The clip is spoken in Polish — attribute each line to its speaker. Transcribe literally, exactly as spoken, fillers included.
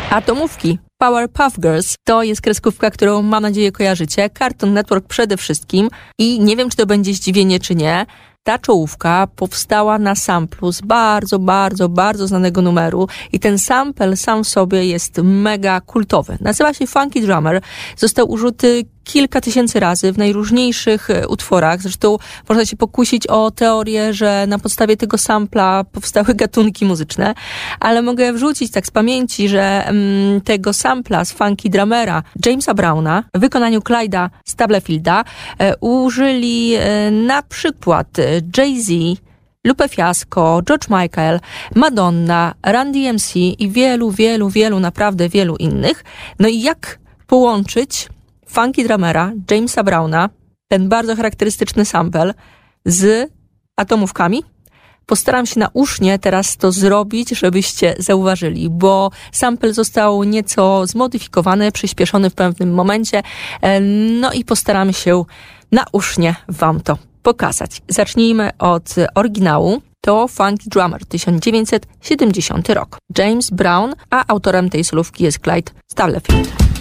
Speaker 1: Atomówki. Powerpuff Girls to jest kreskówka, którą mam nadzieję kojarzycie. Cartoon Network przede wszystkim i nie wiem, czy to będzie zdziwienie, czy nie. Ta czołówka powstała na samplu z bardzo, bardzo, bardzo znanego numeru i ten sample sam w sobie jest mega kultowy. Nazywa się Funky Drummer. Został użyty kilka tysięcy razy w najróżniejszych utworach. Zresztą można się pokusić o teorię, że na podstawie tego sampla powstały gatunki muzyczne, ale mogę wrzucić tak z pamięci, że mm, tego sampla z Funky Drummera Jamesa Browna w wykonaniu Clyda Stubblefielda e, użyli e, na przykład Jay-Z, Lupe Fiasco, George Michael, Madonna, Run D M C i wielu, wielu, wielu, naprawdę wielu innych. No i jak połączyć Funky Drummera, Jamesa Browna, ten bardzo charakterystyczny sample z atomówkami? Postaram się nausznie teraz to zrobić, żebyście zauważyli, bo sample został nieco zmodyfikowany, przyspieszony w pewnym momencie, no i postaramy się nausznie wam to pokazać. Zacznijmy od oryginału. To Funky Drummer, tysiąc dziewięćset siedemdziesiąty rok. James Brown, a autorem tej solówki jest Clyde Stubblefield.